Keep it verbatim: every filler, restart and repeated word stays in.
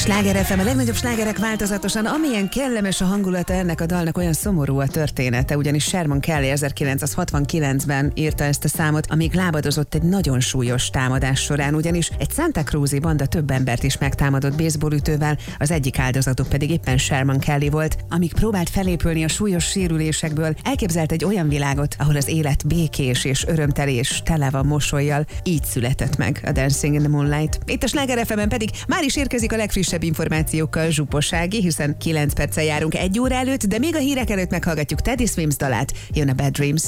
Sláger ef em, a legnagyobb slágerek változatosan, amilyen kellemes a hangulata ennek a dalnak, olyan szomorú a története, ugyanis Sherman Kelly ezerkilencszázhatvankilencben írta ezt a számot, amíg lábadozott egy nagyon súlyos támadás során, ugyanis egy Santa Cruzi banda több embert is megtámadott baseballütővel, az egyik áldozatuk pedig éppen Sherman Kelly volt. Amíg próbált felépülni a súlyos sérülésekből, elképzelt egy olyan világot, ahol az élet békés és örömteli és tele van mosollyal. Így született meg a Dancing in the Moonlight. Itt a Sláger ef emen pedig már is érkezik a legfrissebb információkkal Zsuposági, hiszen kilenc perccel járunk egy óra előtt, de még a hírek előtt meghallgatjuk Teddy Swims dalát. Jön a Bad Dreams.